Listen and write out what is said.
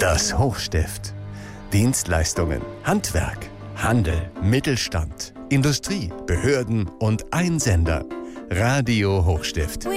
Das Hochstift. Dienstleistungen, Handwerk, Handel, Mittelstand, Industrie, Behörden und Einsender. Radio Hochstift.